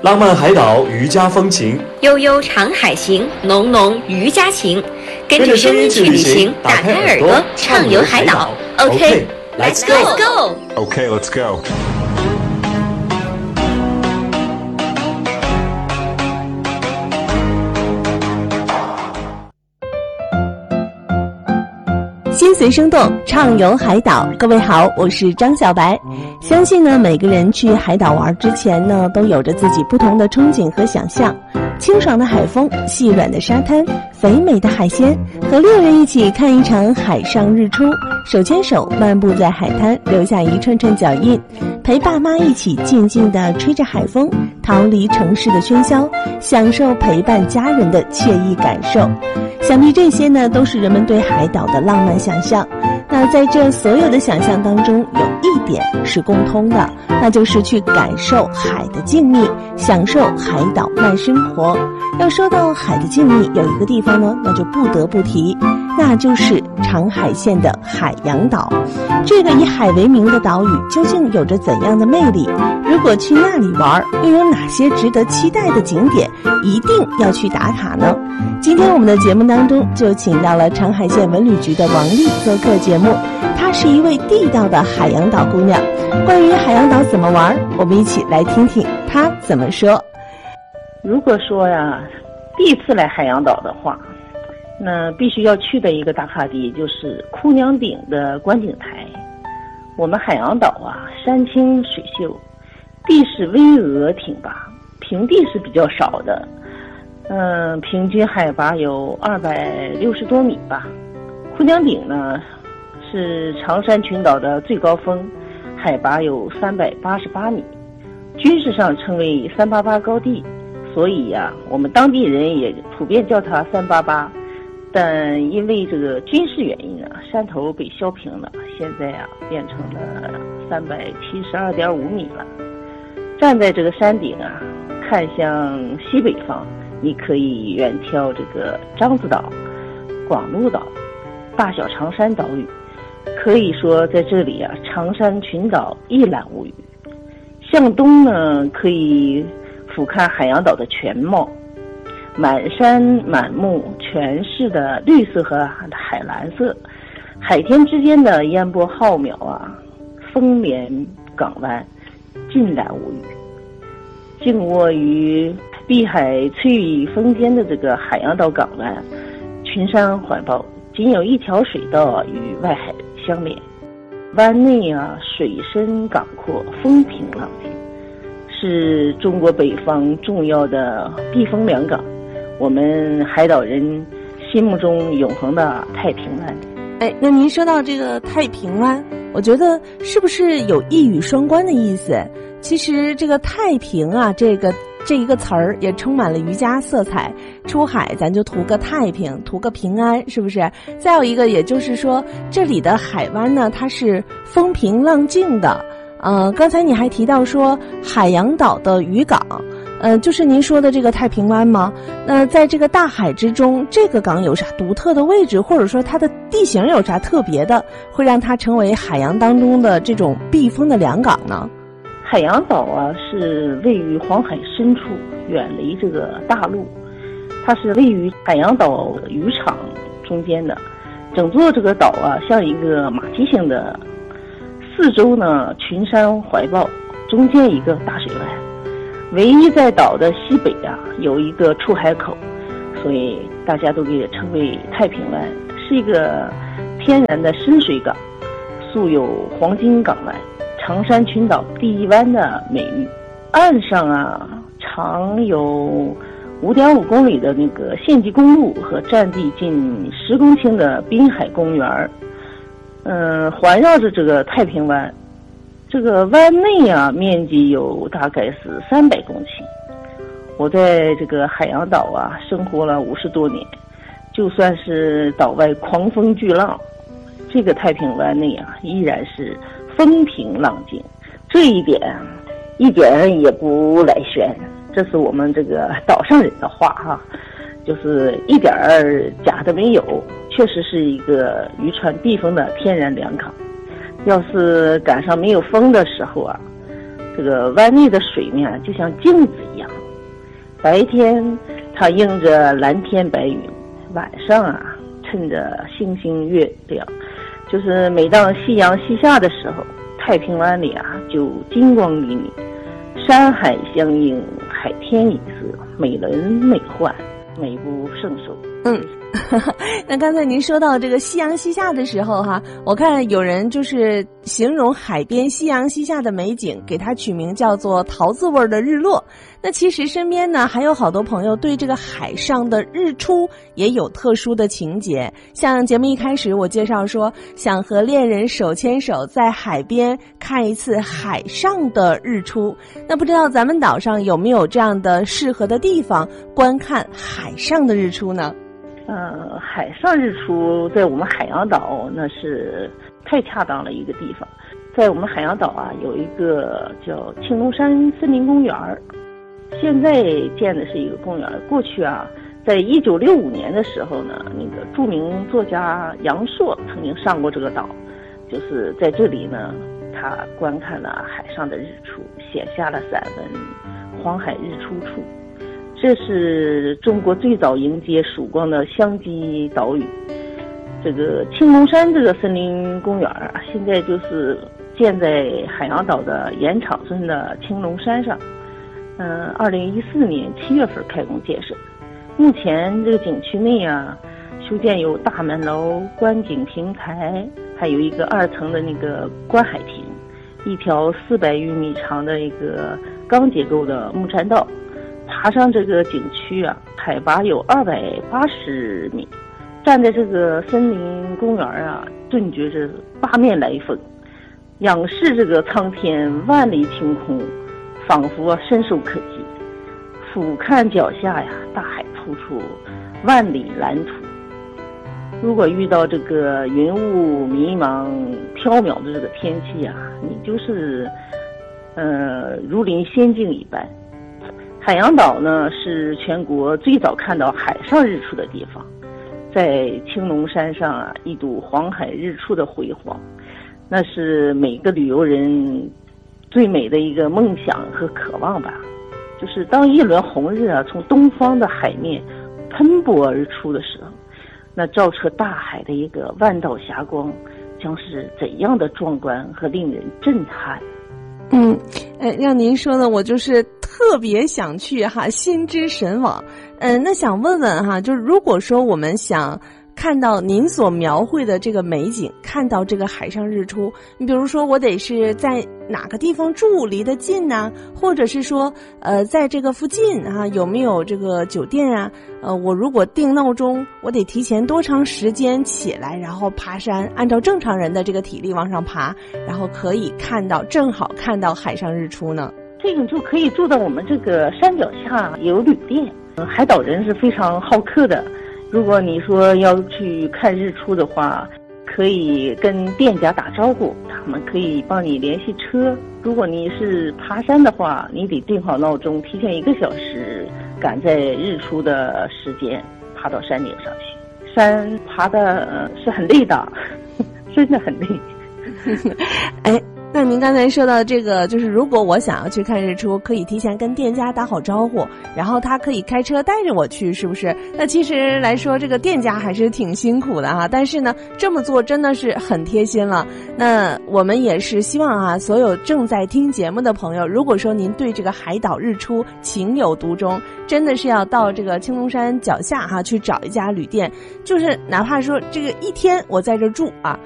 浪漫海岛渔家风情， 悠悠长海行，浓浓渔家情。跟着声音去旅行，打开耳朵，畅游海岛。OK, let's go. Okay, let's go. 心随生动，畅游海岛。各位好，我是张小白。相信呢，每个人去海岛玩之前呢，都有着自己不同的憧憬和想象。清爽的海风，细软的沙滩，肥美的海鲜，和恋人一起看一场海上日出，手牵手漫步在海滩，留下一串串脚印，陪爸妈一起静静地吹着海风，逃离城市的喧嚣，享受陪伴家人的惬意感受。想必这些呢，都是人们对海岛的浪漫想象。那在这所有的想象当中，有一点是共通的，那就是去感受海的静谧，享受海岛慢生活。要说到海的静谧，有一个地方呢，那就不得不提，那就是长海县的海洋岛。这个以海为名的岛屿究竟有着怎样的魅力？如果去那里玩，又有哪些值得期待的景点一定要去打卡呢？今天我们的节目当中就请到了长海县文旅局的王丽做客节目，她是一位地道的海洋岛姑娘。关于海洋岛怎么玩，我们一起来听听她怎么说。 如果说呀，第一次来海洋岛的话，那必须要去的一个打卡地就是哭娘顶的观景台。我们海洋岛啊，山清水秀，地势巍峨挺拔，平地是比较少的。平均海拔有260多米吧。哭娘顶呢，是长山群岛的最高峰，海拔有388米，军事上称为388高地，所以呀，我们当地人也普遍叫它388。但因为这个军事原因啊，山头被削平了，现在啊变成了372.5米了。站在这个山顶啊，看向西北方，你可以远眺这个獐子岛、广鹿岛、大小长山岛屿，可以说在这里啊，长山群岛一览无余。向东呢，可以俯瞰海洋岛的全貌，满山满目全是的绿色和海蓝色，海天之间的烟波浩渺啊，风连港湾，尽览无余。静卧于碧海翠羽峰间的这个海洋岛港湾，群山环抱，仅有一条水道与外海相连。湾内啊，水深港阔，风平浪静，是中国北方重要的避风良港，我们海岛人心目中永恒的太平湾。 哎，那您说到这个太平湾，我觉得是不是有一语双关的意思？其实这个太平啊，这一个词儿也充满了渔家色彩。出海咱就图个太平，图个平安，是不是？再有一个，也就是说这里的海湾呢，它是风平浪静的。刚才你还提到说海洋岛的渔港，就是您说的这个太平湾吗？那在这个大海之中，这个港有啥独特的位置，或者说它的地形有啥特别的，会让它成为海洋当中的这种避风的良港呢？ 海洋岛啊，是位于黄海深处，远离这个大陆。它是位于海洋岛渔场中间的，整座这个岛啊，像一个马蹄形的，四周呢群山怀抱，中间一个大水湾。唯一在岛的西北啊，有一个出海口，所以大家都给它称为太平湾，是一个天然的深水港，素有黄金港湾、长山群岛第一湾的美誉。岸上啊，长有5.5公里的那个县级公路和占地近10公顷的滨海公园，环绕着这个太平湾。这个湾内啊，面积有大概是300公顷。我在这个海洋岛啊生活了50多年，就算是岛外狂风巨浪，这个太平湾内啊依然是风平浪静，这一点一点也不来炫。这是我们这个岛上人的话哈，就是一点假的没有，确实是一个渔船避风的天然良港。要是赶上没有风的时候啊， 这个湾内的水面就像镜子一样，白天它映着蓝天白云，晚上啊衬着星星月亮，就是每当夕阳西下的时候，太平湾里啊就金光熠熠，山海相映，海天一色，美轮美奂，美不胜收。 那刚才您说到这个夕阳西下的时候哈，我看有人就是形容海边夕阳西下的美景，给它取名叫做桃子味的日落。那其实身边呢还有好多朋友对这个海上的日出也有特殊的情节，像节目一开始我介绍说想和恋人手牵手在海边看一次海上的日出，那不知道咱们岛上有没有这样的适合的地方观看海上的日出呢？ 海上日出在我们海洋岛那是太恰当了一个地方。在我们海洋岛啊，有一个叫青龙山森林公园，现在建的是一个公园。过去啊，在1965年的时候呢，那个著名作家杨朔曾经上过这个岛，就是在这里呢，他观看了海上的日出，写下了散文《黄海日出处》。这是中国最早迎接曙光的湘基岛屿。这个青龙山这个森林公园啊，现在就是建在海洋岛的盐场村的青龙山上。2014年7月份开工建设。目前这个景区内啊，修建有大门楼、观景平台，还有一个2层的那个观海亭，一条400余米长的一个钢结构的木栈道。爬上这个景区啊，海拔有280米，站在这个森林公园啊，顿觉着八面来风，仰视这个苍天万里晴空，仿佛伸手可及。俯瞰脚下呀，大海突出万里蓝图。如果遇到这个云雾迷茫缥缈的这个天气啊，你就是如临仙境一般。海洋岛呢是全国最早看到海上日出的地方，在青龙山上啊，一睹黄海日出的辉煌，那是每个旅游人最美的一个梦想和渴望吧。就是当一轮红日啊从东方的海面喷薄而出的时候，那照彻大海的一个万道霞光，将是怎样的壮观和令人震撼。 让您说的我就是特别想去哈，心之神往。那想问问哈，就是如果说我们想看到您所描绘的这个美景，看到这个海上日出，你比如说我得是在哪个地方住，离得近呢？或者是说在这个附近啊有没有这个酒店啊？我如果定闹钟，我得提前多长时间起来，然后爬山，按照正常人的这个体力往上爬，然后可以正好看到海上日出呢？ 这个就可以住到我们这个山脚下有旅店。海岛人是非常好客的，如果你说要去看日出的话，可以跟店家打招呼，他们可以帮你联系车。如果你是爬山的话，你得定好闹钟，提前1个小时赶在日出的时间爬到山顶上去。山爬的是很累的，真的很累。 那您刚才说到这个，就是如果我想要去看日出，可以提前跟店家打好招呼，然后他可以开车带着我去，是不是？那其实来说，这个店家还是挺辛苦的哈，但是呢，这么做真的是很贴心了。那我们也是希望啊，所有正在听节目的朋友，如果说您对这个海岛日出情有独钟，真的是要到这个青龙山脚下哈去找一家旅店，就是哪怕说这个一天我在这住啊，